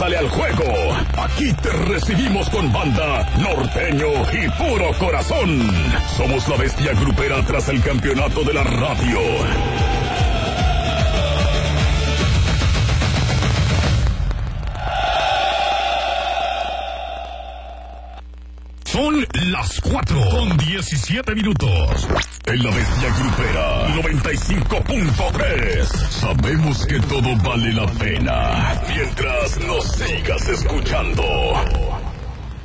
Pásale al juego. Aquí te recibimos con banda, norteño y puro corazón. Somos la bestia grupera tras el campeonato de la radio. Son las 4:17. En la bestia grupera 95.3. Sabemos que todo vale la pena mientras nos sigas escuchando.